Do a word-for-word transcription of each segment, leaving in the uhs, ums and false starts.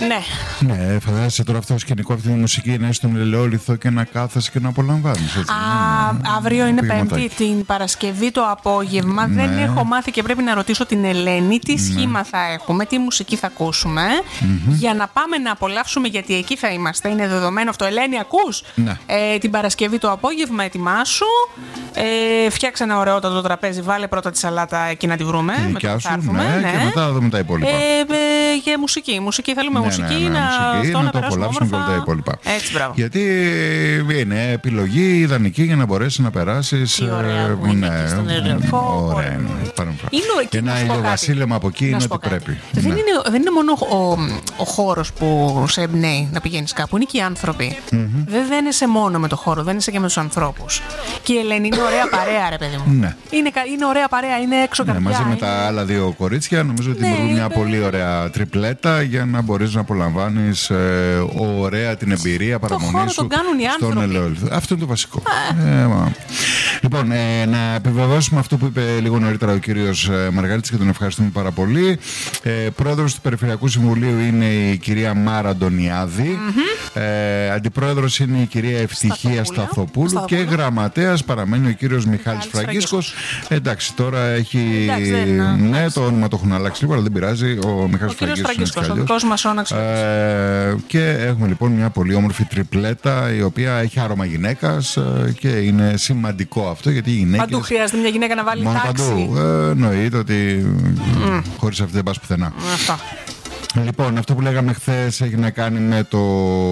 Ναι. Ναι, φαντάζεσαι τώρα αυτό το σκηνικό, αυτή τη μουσική να είσαι στον ελαιόλιθο και να κάθεσαι και να απολαμβάνεις. Α, αύριο είναι Πέμπτη, την Παρασκευή το απόγευμα. Ναι. Δεν έχω μάθει και πρέπει να ρωτήσω την Ελένη τι σχήμα ναι. θα έχουμε, τι μουσική θα ακούσουμε. Mm-hmm. Για να πάμε να απολαύσουμε, γιατί εκεί θα είμαστε. Είναι δεδομένο αυτό. Ελένη, ακούς? Ναι. Ε, την Παρασκευή το απόγευμα ετοιμάσου. Ε, φτιάξε ένα ωραιότατο τραπέζι. Βάλε πρώτα τη σαλάτα εκεί να τη βρούμε. Τη δικιά σου, ναι, ναι. Και μετά θα δούμε τα υπόλοιπα. Ε, ε, και μουσική. Μουσική θέλουμε ναι, μουσική, ναι, ναι, να, μουσική, αυτό, να, να το απολαύσουμε και όλα τα υπόλοιπα. Έτσι, μπράβο. Γιατί είναι επιλογή ιδανική για να μπορέσει να περάσει. Τι ωραία που είναι ναι, εκεί στον Ερεφό. Ωραία. Και ένα ηλιοβασίλεμα από εκεί είναι ότι πρέπει. Δεν, ναι. είναι, δεν είναι μόνο ο, ο χώρος που σε εμπνέει να πηγαίνεις κάπου, είναι και οι άνθρωποι. Mm-hmm. Δεν δένεσαι μόνο με το χώρο, δένεσαι και με τους ανθρώπους. Και η Ελένη είναι ωραία παρέα, ρε παιδί μου. Ναι. Είναι, είναι ωραία παρέα, είναι έξω ναι, καρδιά. Μαζί είναι... με τα άλλα δύο κορίτσια, νομίζω ότι ναι, δημιουργούν μια είναι... πολύ ωραία τριπλέτα για να μπορείς να απολαμβάνεις ε, ωραία την εμπειρία παραμονή σου στον ελαιόλιθο. Αυτό είναι το βασικό. Ε, λοιπόν, ε, να επιβεβαιώσουμε αυτό που είπε λίγο νωρίτερα ο κύριος Μαργαρίτης και τον ευχαριστούμε πάρα πολύ. Ε, πρόεδρος του Περιφερειακού Συμβουλίου είναι η κυρία Μάρα Αντωνιάδη. Mm-hmm. Ε, αντιπρόεδρος είναι η κυρία Ευτυχία Σταθοπούλου. Σταθοπούλου και γραμματέας παραμένει ο κύριος Μιχάλης Φραγκίσκος. Εντάξει, τώρα έχει. Εντάξει, ναι, το όνομα το έχουν αλλάξει λίγο, αλλά δεν πειράζει. Ο Μιχάλης Φραγκίσκος. Ο δικός μας όναξ. Ε, και έχουμε λοιπόν μια πολύ όμορφη τριπλέτα η οποία έχει άρωμα γυναίκας και είναι σημαντικό αυτό γιατί οι γυναίκες. Παντού χρειάζεται μια γυναίκα να βάλει μόνο τάξη. Παντού. Ε, εννοείται ότι mm. χωρίς αυτή δεν πας πουθενά. Αυτά. Λοιπόν, αυτό που λέγαμε χθες έχει να κάνει με το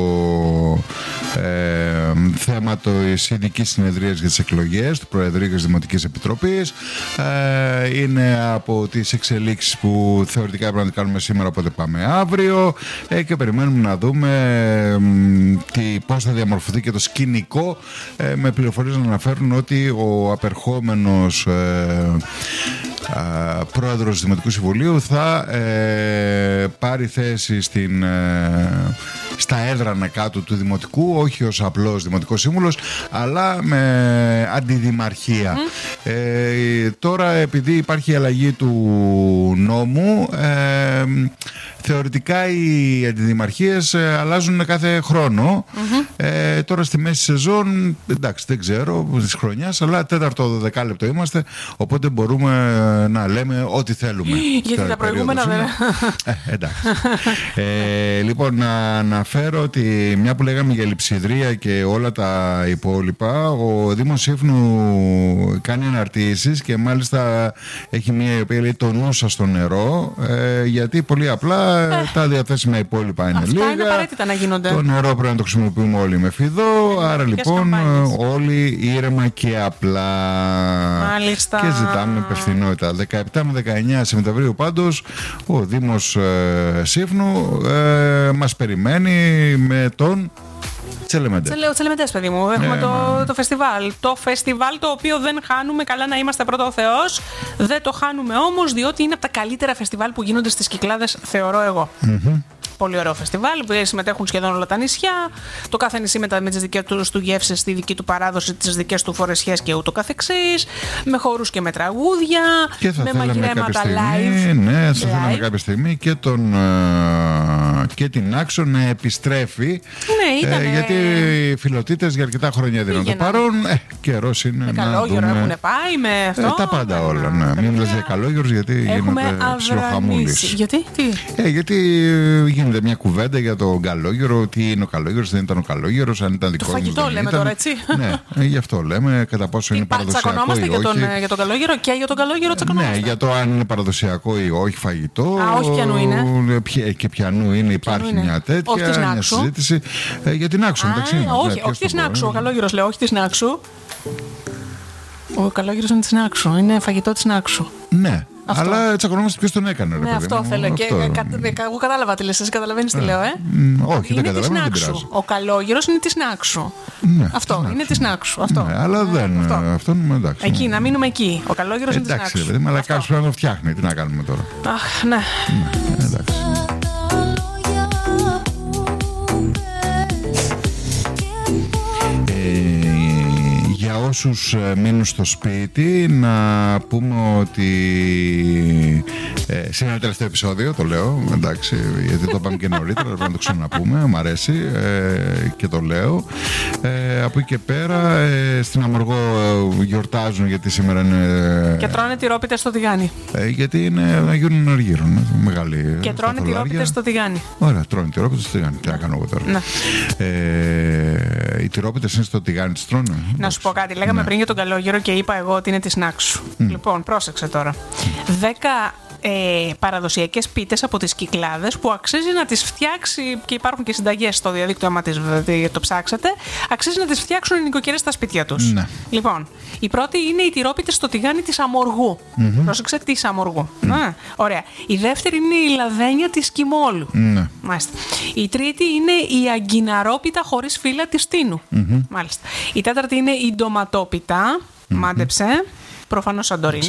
ε, θέμα της ειδικής συνεδρίας για τις εκλογές του Προεδρείου και της Δημοτικής Επιτροπής. Ε, είναι από τις εξελίξεις που θεωρητικά πρέπει να τις κάνουμε σήμερα, οπότε πάμε αύριο ε, και περιμένουμε να δούμε ε, τι, πώς θα διαμορφωθεί και το σκηνικό ε, με πληροφορίες να αναφέρουν ότι ο απερχόμενος ε, Uh, πρόεδρος του Δημοτικού Συμβουλίου θα ε, πάρει θέση στην, ε, στα έδρανα κάτω του Δημοτικού, όχι ως απλός Δημοτικός Σύμβουλος, αλλά με αντιδημαρχία. Mm. Ε, τώρα, επειδή υπάρχει η αλλαγή του νόμου, ε, θεωρητικά οι αντιδημαρχίες ε, αλλάζουν κάθε χρόνο. Mm-hmm. Ε, τώρα στη μέση σεζόν, εντάξει, δεν ξέρω της χρονιάς, αλλά τέταρτο δεκάλεπτο είμαστε, οπότε μπορούμε να λέμε ό,τι θέλουμε. Γιατί τα προηγούμενα δεν... Ε, εντάξει. ε, λοιπόν, να αναφέρω ότι μια που λέγαμε για λειψιδρία και όλα τα υπόλοιπα, ο Δήμος Σύφνου κάνει αναρτήσεις και μάλιστα έχει μια η οποία λέει το νου σας στο νερό, ε, γιατί πολύ απλά ε, τα διαθέσιμα υπόλοιπα είναι αυτά λίγα. Αυτά είναι απαραίτητα να γίνονται. Το νερό πρέπει να το χρησιμοποιούμε όλοι με φιδό, άρα λοιπόν όλοι ήρεμα και απλά. Μάλιστα. Και ζητάμε υπευθυνότητα. δεκαεπτά με δεκαεννιά Σεπτεμβρίου πάντως ο Δήμος ε, Σύφνου ε, μας περιμένει με τον Τσελεμεντές. Ο Τσελεμεντές, παιδί μου. Έχουμε ε, το, μα... το φεστιβάλ. Το φεστιβάλ το οποίο δεν χάνουμε, καλά να είμαστε πρώτα ο Θεός. Δεν το χάνουμε όμως, διότι είναι από τα καλύτερα φεστιβάλ που γίνονται στις Κυκλάδες, θεωρώ εγώ. Mm-hmm. Πολύ ωραίο φεστιβάλ που συμμετέχουν σχεδόν όλα τα νησιά. Το κάθε νησί με τις δικές του γεύσεις, τη δική του παράδοση, τις δικές του φορεσιές και ούτω καθεξής. Με χορούς και με τραγούδια. Και θα με μαγειρέματα live. Ναι, θα θέλαμε κάποια στιγμή και, τον, και την Άξο να επιστρέφει. Ναι, ήταν. Ε, γιατί οι φιλοτίτες για αρκετά χρόνια δίνουν το παρόν. Ε, καιρός είναι. Με καλόγερο έχουν πάει, με αυτό. Ε, τα πάντα όλα. Ναι. Μην λες για καλόγερους γιατί γίνονται ψιλοχαμούλης. Γιατί, τι. Ε, γιατί γίνεται μια κουβέντα για τον καλόγερο, τι είναι ο καλόγερος, δεν ήταν ο καλόγερος, αν ήταν δικό μου. Το φαγητό λέμε ήταν. Τώρα, έτσι. Ναι, γι' αυτό λέμε κατά πόσο είναι παραδοσιακό ή όχι. Τσακωνόμαστε για τον, για τον καλόγερο και για τον καλόγερο τσακωνόμαστε. Ναι, για το αν είναι παραδοσιακό ή όχι φαγητό. Α, όχι πιανού είναι. Και πιανού είναι, υπάρχει είναι. μια τέτοια μια συζήτηση. Ε, για την Άξο, μεταξύ μας. Όχι, όχι της Νάξου. Ο καλόγερος λέω, όχι της Νάξου. Ο καλόγερος είναι της Νάξου. Είναι φαγητό της Νάξου. Ναι. Αυτό. Αλλά τσακωνόμαστε ποιος τον έκανε. Ρε, ναι, αυτό μου. θέλω. Αυτό. Και, κα, εγώ κατάλαβα τι λες, εσύ καταλαβαίνεις τι λέω, ε. Mm, όχι, είναι δεν καταλαβαίνω, δεν πειράζει. Ο καλόγερος είναι της Νάξου. Ναι, αυτό, της είναι της Νάξου. Αυτό. Ναι, αλλά δεν. Αυτό. Αυτό είναι εντάξει. Εκεί, να μείνουμε εκεί. Ο καλόγερος είναι της Νάξου. Εντάξει, παιδί, αλλά κάποιος πρέπει να το φτιάχνει. Τι να κάνουμε τώρα. Αχ, ναι. ναι εντάξει. όσους μείνουν στο σπίτι, να πούμε ότι ε, σήμερα είναι το τελευταίο επεισόδιο, το λέω, εντάξει, γιατί το πάμε και νωρίτερα, πρέπει να το ξαναπούμε, μου αρέσει ε, και το λέω. Ε, από εκεί και πέρα, ε, στην Αμοργό γιορτάζουν, γιατί σήμερα είναι... Και τρώνε τυρόπιτες στο τηγάνι. Ε, γιατί είναι Αγίων Αργύρων, μεγάλη. Και τρώνε τυρόπιτες στο τηγάνι. Ωραία, τρώνε τυρόπιτες στο τηγάνι. Τι να κάνω εγώ τώρα. Ναι. Ε, οι τυρόπιτες είναι στο τηγάνι, τις τρώνε. Να σου πω κάτι. Λέγαμε ναι. πριν για τον καλόγερο και είπα εγώ ότι είναι της Νάξου. Mm. Λοιπόν, πρόσεξε τώρα. Δέκα ε, παραδοσιακές πίτες από τις Κυκλάδες που αξίζει να τις φτιάξει, και υπάρχουν και συνταγές στο διαδίκτυο, άμα τις, το ψάξετε, αξίζει να τις φτιάξουν οι νοικοκυρές στα σπίτια τους. Ναι. Λοιπόν, η πρώτη είναι οι τυρόπιτες στο τηγάνι της Αμοργού. Mm-hmm. Πρόσεξε, της Αμοργού. Mm. Α, ωραία. Η δεύτερη είναι η λαδένια της Κιμόλου. Mm. Μάλιστα. Η τρίτη είναι η αγκιναρόπιτα χωρίς φύλλα της Τίνου. Mm-hmm. Μάλιστα. Η τέταρτη είναι η ντοματόπιτα. Mm-hmm. Μάντεψε. Προφανώς Σαντορίνη.